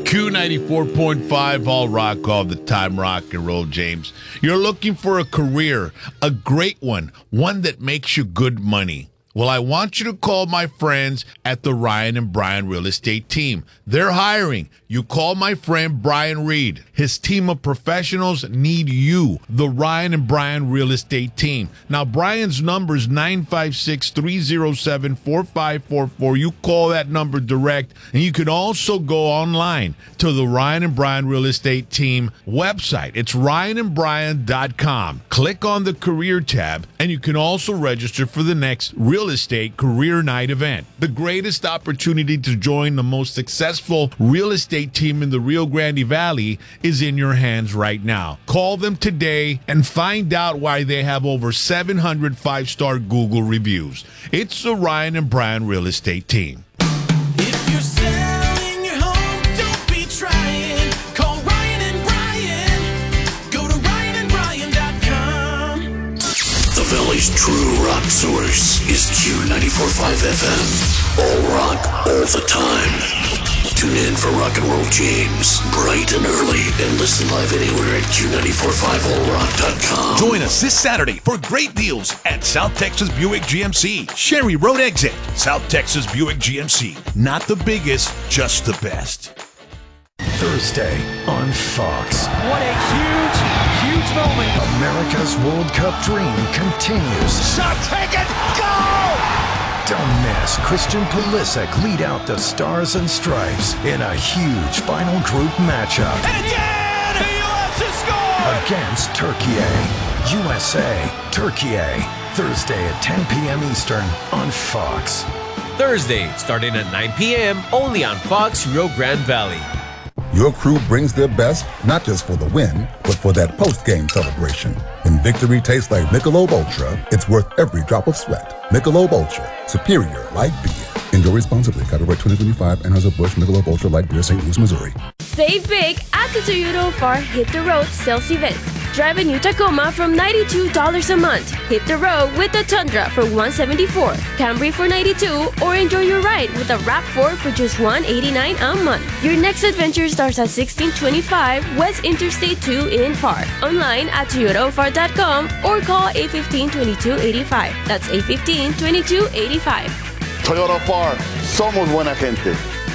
Q94.5, all rock all the time, rock and roll, James. You're looking for a career, a great one that makes you good money. Well, I want you to call my friends at the Ryan and Brian Real Estate Team. They're hiring. You call my friend Brian Reed. His team of professionals need you, the Ryan and Brian Real Estate Team. Now, Brian's number is 956-307-4544. You call that number direct, and you can also go online to the Ryan and Brian Real Estate Team website. It's ryanandbrian.com. Click on the career tab, and you can also register for the next Real Estate Career Night event. The greatest opportunity to join the most successful real estate team in the Rio Grande Valley is in your hands right now. Call them today and find out why they have over 700 five-star Google reviews. It's the Ryan and Brian Real Estate Team. If you're selling your home, don't be trying. Call Ryan and Brian. Go to ryanandbrian.com. The Valley's true rock source is Q94.5 FM. All rock, all the time. Tune in for Rock and Roll James, bright and early, and listen live anywhere at Q945allrock.com. Join us this Saturday for great deals at South Texas Buick GMC. Sherry Road Exit, South Texas Buick GMC. Not the biggest, just the best. Thursday on Fox. What a huge moment. America's World Cup dream continues. Shot taken, goal! Don't miss Christian Pulisic lead out the Stars and Stripes in a huge final group matchup. And again, the U.S. has scored! Against Turkey. USA, Turkey. Thursday at 10 p.m. Eastern on Fox. Thursday, starting at 9 p.m. only on Fox Rio Grande Valley. Your crew brings their best, not just for the win, but for that post-game celebration. When victory tastes like Michelob Ultra, it's worth every drop of sweat. Michelob Ultra, superior light beer. Enjoy responsibly. Copyright 2025, Anheuser-Busch Michelob Ultra Light Beer, St. Louis, Missouri. Save big at the Toyota Alphar Hit the Road sales event. Drive a new Tacoma from $92 a month. Hit the road with the Tundra for $174, Camry for $92, or enjoy your ride with a RAV4 for just $189 a month. Your next adventure starts at 1625 West Interstate 2 in Pharr. Online at toyotaofar.com or call 815-2285. That's 815-2285. Toyota Pharr, somos buena gente.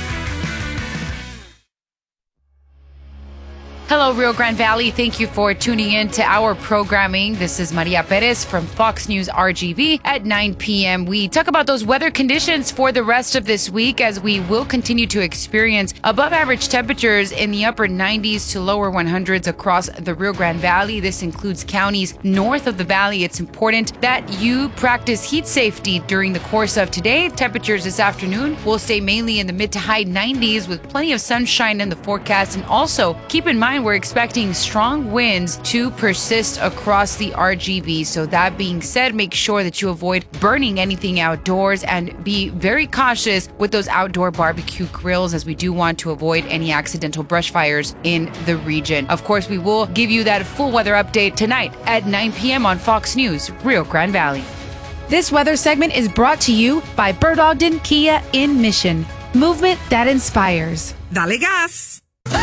Hello, Rio Grande Valley. Thank you for tuning in to our programming. This is Maria Perez from Fox News RGV at 9 p.m. We talk about those weather conditions for the rest of this week as we will continue to experience above average temperatures in the upper 90s to lower 100s across the Rio Grande Valley. This includes counties north of the valley. It's important that you practice heat safety during the course of today. Temperatures this afternoon will stay mainly in the mid to high 90s with plenty of sunshine in the forecast. And also keep in mind, we're expecting strong winds to persist across the RGV. So that being said, make sure that you avoid burning anything outdoors and be very cautious with those outdoor barbecue grills, as we do want to avoid any accidental brush fires in the region. Of course, we will give you that full weather update tonight at 9 p.m. on Fox News, Rio Grande Valley. This weather segment is brought to you by Bird Ogden Kia in Mission. Movement that inspires. Dale gas!